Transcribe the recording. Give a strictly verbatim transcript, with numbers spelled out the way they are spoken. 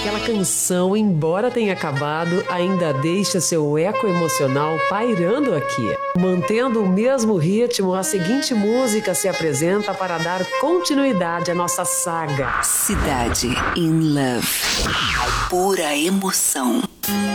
Aquela canção, embora tenha acabado, ainda deixa seu eco emocional pairando aqui. Mantendo o mesmo ritmo, a seguinte música se apresenta para dar continuidade à nossa saga. Cidade in Love. Pura emoção.